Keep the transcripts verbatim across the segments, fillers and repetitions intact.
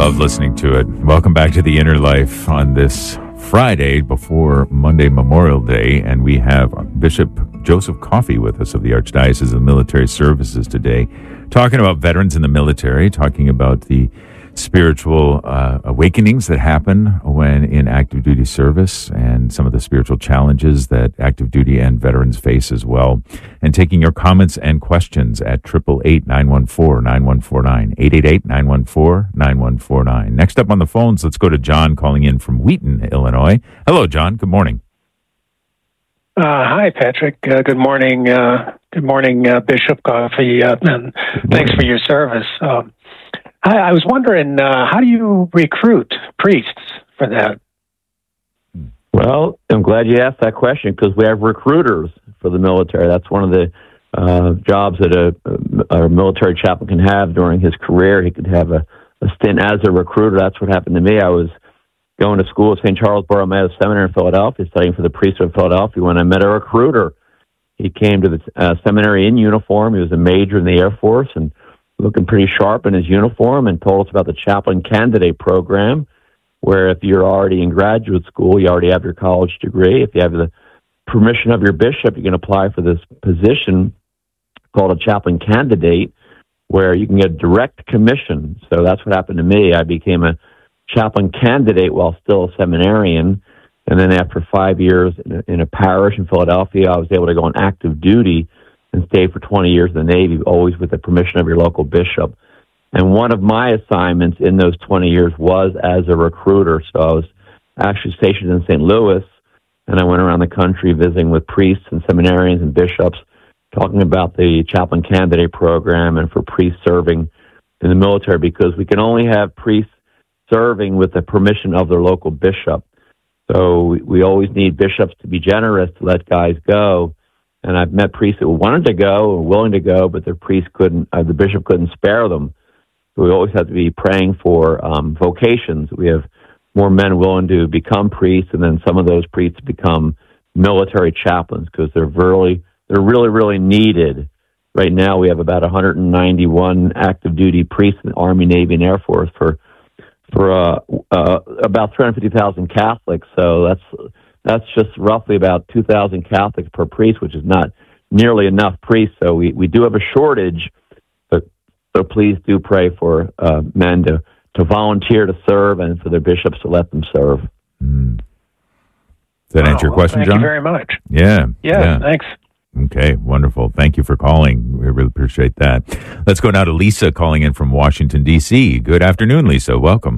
Love listening to it. Welcome back to The Inner Life on this Friday before Monday Memorial Day, and we have Bishop Joseph Coffey with us of the Archdiocese of Military Services today, talking about veterans in the military, talking about the spiritual uh, awakenings that happen when in active duty service and some of the spiritual challenges that active duty and veterans face as well. And taking your comments and questions at eight eight eight, nine one four, nine one four nine, eight eight eight, nine one four, nine one four nine. Next up on the phones, let's go to John calling in from Wheaton, Illinois. Hello, John. Good morning. Uh, hi, Patrick. Uh, good morning. Uh, good morning, uh, Bishop Coffey, uh, and thanks for your service. Um, I, I was wondering, uh, how do you recruit priests for that? Well, I'm glad you asked that question because we have recruiters for the military. That's one of the uh, jobs that a, a military chaplain can have during his career. He could have a, a stint as a recruiter. That's what happened to me. I was going to school at Saint Charles Borromeo Seminary in Philadelphia, studying for the priesthood of Philadelphia, when I met a recruiter. He came to the uh, seminary in uniform. He was a major in the Air Force and looking pretty sharp in his uniform, and told us about the chaplain candidate program, where if you're already in graduate school, you already have your college degree. If you have the permission of your bishop, you can apply for this position called a chaplain candidate, where you can get direct commission. So that's what happened to me. I became a chaplain candidate while still a seminarian, and then after five years in a, in a parish in Philadelphia, I was able to go on active duty and stayed for twenty years in the Navy, always with the permission of your local bishop. And one of my assignments in those twenty years was as a recruiter. So I was actually stationed in Saint Louis, and I went around the country visiting with priests and seminarians and bishops, talking about the chaplain candidate program and for priests serving in the military, because we can only have priests serving with the permission of their local bishop. So we, we always need bishops to be generous to let guys go. And I've met priests that wanted to go or willing to go, but their priest couldn't, uh, the bishop couldn't spare them. So we always have to be praying for um, vocations. We have more men willing to become priests, and then some of those priests become military chaplains because they're really, they're really, really needed. Right now, we have about one hundred ninety-one active duty priests in the Army, Navy, and Air Force for for uh, uh, about three hundred fifty thousand Catholics. So that's That's just roughly about two thousand Catholics per priest, which is not nearly enough priests. So we, we do have a shortage, but so please do pray for uh, men to, to volunteer to serve and for their bishops to let them serve. Mm. Does that wow, answer your well, question, thank John? Thank you very much. Yeah, yeah. Yeah, thanks. Okay, wonderful. Thank you for calling. We really appreciate that. Let's go now to Lisa calling in from Washington, D C Good afternoon, Lisa. Welcome.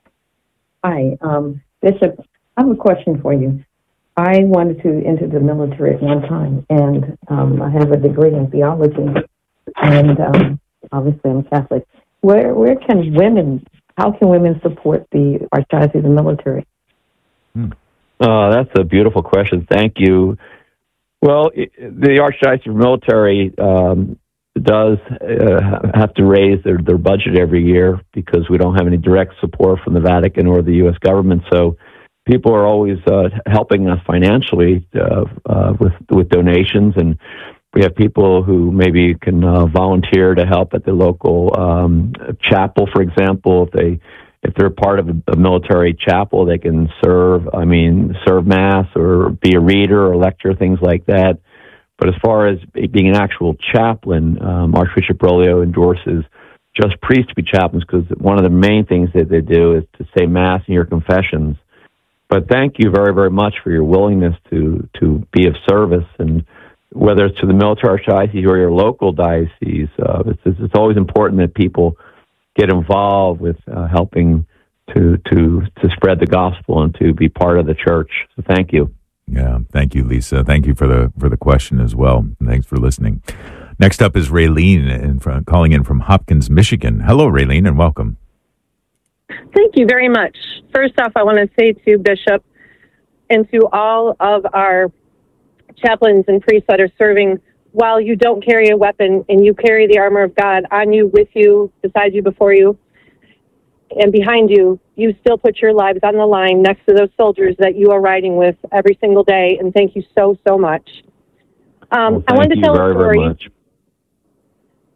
Hi, um, Bishop. I have a question for you. I wanted to enter the military at one time, and um, I have a degree in theology, and um, obviously I'm Catholic. Where where can women, how can women support the Archdiocese of Military? Hmm. Uh, that's a beautiful question. Thank you. Well, it, the Archdiocese of Military um, does uh, have to raise their, their budget every year because we don't have any direct support from the Vatican or the U S government, so people are always uh, helping us financially uh, uh, with with donations, and we have people who maybe can uh, volunteer to help at the local um, chapel, for example. If they if they're part of a, a military chapel, they can serve. I mean, serve mass or be a reader or lecturer, things like that. But as far as being an actual chaplain, um, Archbishop Bergoglio endorses just priests to be chaplains because one of the main things that they do is to say mass in your confessions. But thank you very, very much for your willingness to, to be of service, and whether it's to the military archdiocese or your local diocese, uh, it's, it's always important that people get involved with uh, helping to to to spread the gospel and to be part of the church. So thank you. Yeah, thank you, Lisa. Thank you for the for the question as well. Thanks for listening. Next up is Raylene in front, calling in from Hopkins, Michigan. Hello, Raylene, and welcome. Thank you very much. First off, I want to say to Bishop and to all of our chaplains and priests that are serving, while you don't carry a weapon and you carry the armor of God on you, with you, beside you, before you, and behind you, you still put your lives on the line next to those soldiers that you are riding with every single day, and thank you so, so much. Um, well, I wanted to tell very, a story.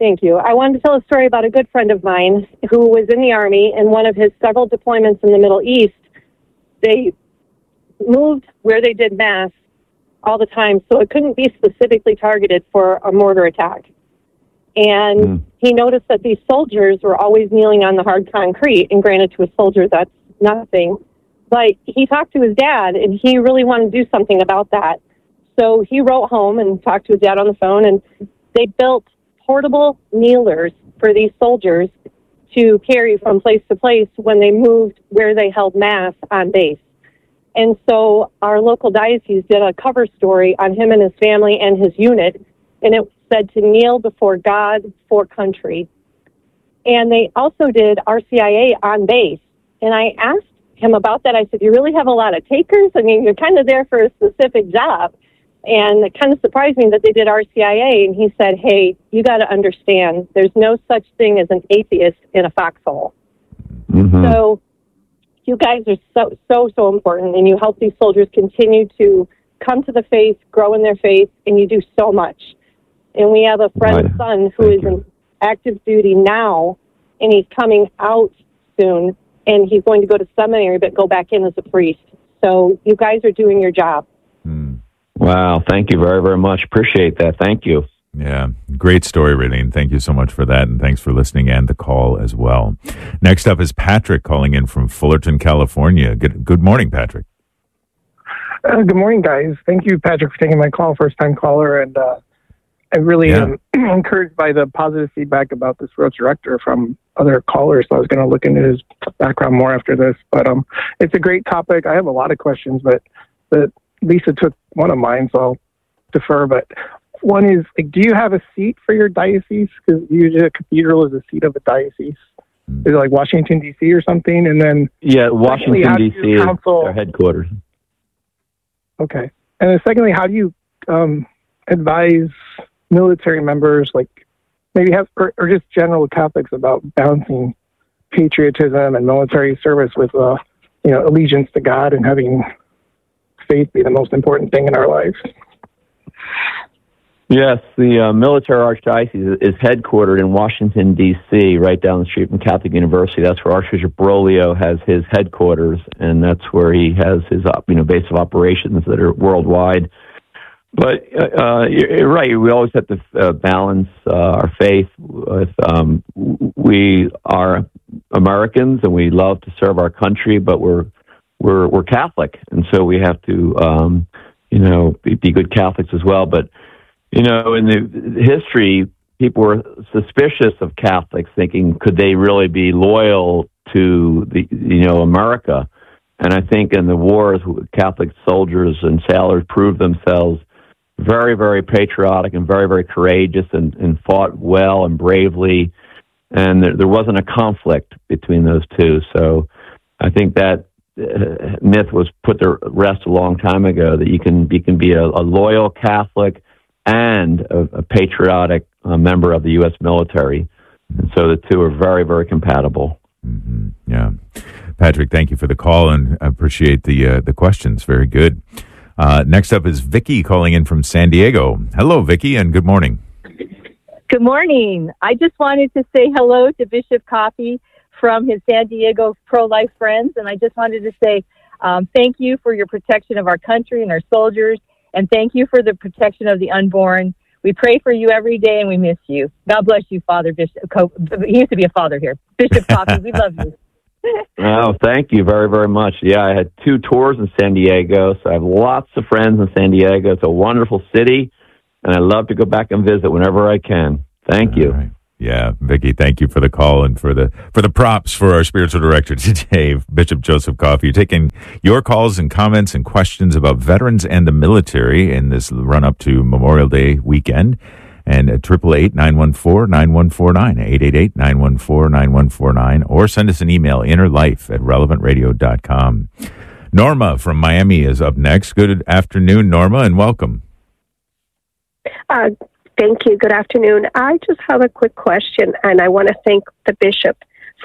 Thank you. I wanted to tell a story about a good friend of mine who was in the Army. In one of his several deployments in the Middle East, they moved where they did mass all the time, so it couldn't be specifically targeted for a mortar attack. And mm. he noticed that these soldiers were always kneeling on the hard concrete, and granted, to a soldier, that's nothing. But he talked to his dad, and he really wanted to do something about that. So he wrote home and talked to his dad on the phone, and they built portable kneelers for these soldiers to carry from place to place when they moved where they held mass on base. And so our local diocese did a cover story on him and his family and his unit, and it said to kneel before God for country. And they also did R C I A on base. And I asked him about that. I said, you really have a lot of takers? I mean, you're kind of there for a specific job. And it kind of surprised me that they did R C I A. And he said, hey, you got to understand, there's no such thing as an atheist in a foxhole. Mm-hmm. So you guys are so, so, so important. And you help these soldiers continue to come to the faith, grow in their faith, and you do so much. And we have a friend's right. son who Thank is you. in active duty now, and he's coming out soon, and he's going to go to seminary but go back in as a priest. So you guys are doing your job. Hmm. Wow, thank you very, very much. Appreciate that. Thank you. Yeah, great story, Raylene. Thank you so much for that, and thanks for listening and the call as well. Next up is Patrick calling in from Fullerton, California. Good, good morning, Patrick. Uh, good morning, guys. Thank you, Patrick, for taking my call, first-time caller, and uh, I really yeah. am encouraged by the positive feedback about this road director from other callers. So I was going to look into his background more after this, but um, it's a great topic. I have a lot of questions, but but Lisa took one of mine, so I'll defer. But one is, like, do you have a seat for your diocese? Because usually a cathedral is a seat of a diocese. Is it like Washington, D C or something? And then yeah, Washington, D C is our headquarters. Okay. And then secondly, how do you um, advise military members, like maybe have, or, or just general Catholics, about balancing patriotism and military service with, uh, you know, allegiance to God and having faith be the most important thing in our lives? Yes, the uh, military archdiocese is headquartered in Washington, D C, right down the street from Catholic University. That's where Archbishop Broglio has his headquarters, and that's where he has his you know base of operations that are worldwide. But uh, you're right. We always have to uh, balance uh, our faith with. Um, we are Americans, and we love to serve our country, but we're we're we're Catholic, and so we have to um, you know be, be good Catholics as well. But you know, in the history, people were suspicious of Catholics, thinking, could they really be loyal to the you know America? And I think in the wars, Catholic soldiers and sailors proved themselves very, very patriotic and very, very courageous, and, and fought well and bravely, and there, there wasn't a conflict between those two. So I think that uh, myth was put to rest a long time ago, that you can you can be a, a loyal Catholic and a, a patriotic uh, member of the U S military, and so the two are very, very compatible. Mm-hmm. Yeah, Patrick, thank you for the call, and I appreciate the uh, the questions. Very good. Uh, next up is Vicky calling in from San Diego. Hello, Vicky, and good morning. Good morning. I just wanted to say hello to Bishop Coffey from his San Diego pro-life friends, and I just wanted to say um, thank you for your protection of our country and our soldiers, and thank you for the protection of the unborn. We pray for you every day, and we miss you. God bless you, Father Bishop. He used to be a father here. Bishop Coffey, we love you. Oh, thank you very, very much. Yeah, I had two tours in San Diego, so I have lots of friends in San Diego. It's a wonderful city, and I love to go back and visit whenever I can. Thank you. Right. Yeah, Vicky, thank you for the call and for the for the props for our spiritual director today, Bishop Joseph Coffey. You're taking your calls and comments and questions about veterans and the military in this run-up to Memorial Day weekend. And at eight eight eight, nine one four, nine one four nine, eight eight eight, nine one four, nine one four nine, or send us an email, innerlife at relevant radio dot com. Norma from Miami is up next. Good afternoon, Norma, and welcome. Uh, thank you. Good afternoon. I just have a quick question, and I want to thank the bishop